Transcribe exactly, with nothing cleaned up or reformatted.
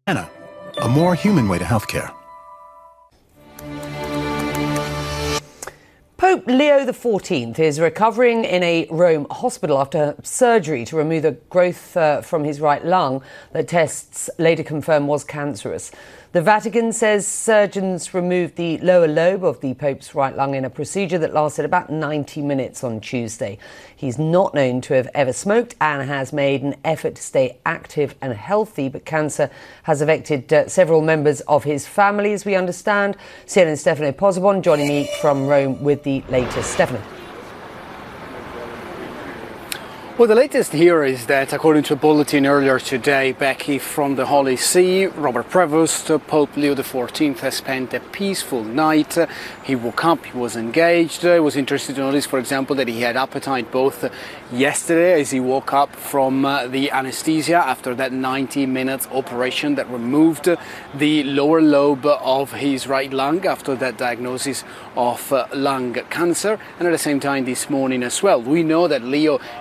Anna, a more human way to healthcare. Pope Leo the fourteenth is recovering in a Rome hospital after surgery to remove a growth uh, from his right lung that tests later confirmed was cancerous. The Vatican says surgeons removed the lower lobe of the Pope's right lung in a procedure that lasted about ninety minutes on Tuesday. He's not known to have ever smoked and has made an effort to stay active and healthy, but cancer has affected uh, several members of his family, as we understand. C N N's Stefano Pozzebon joining me from Rome with the latest. Stefano. Well, the latest here is that, according to a bulletin earlier today, Becky, from the Holy See, Robert Prevost, Pope Leo the fourteenth has spent a peaceful night. He woke up, he was engaged. It was interesting to notice, for example, that he had appetite both yesterday as he woke up from uh, the anesthesia after that ninety minutes operation that removed the lower lobe of his right lung after that diagnosis of uh, lung cancer, and at the same time this morning as well. We know that Leo